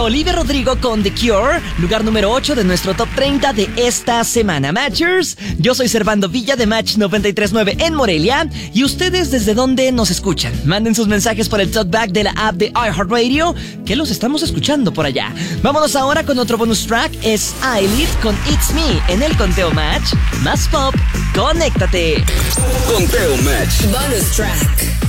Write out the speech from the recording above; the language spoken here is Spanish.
Olivia Rodrigo con The Cure, lugar número 8 de nuestro top 30 de esta semana. Matchers, yo soy Servando Villa de Match 93.9 en Morelia. ¿Y ustedes desde dónde nos escuchan? Manden sus mensajes por el talkback de la app de iHeartRadio, que los estamos escuchando por allá. Vámonos ahora con otro bonus track, es Eyelid con It's Me en el Conteo Match. Más pop, conéctate. Conteo Match. Bonus track.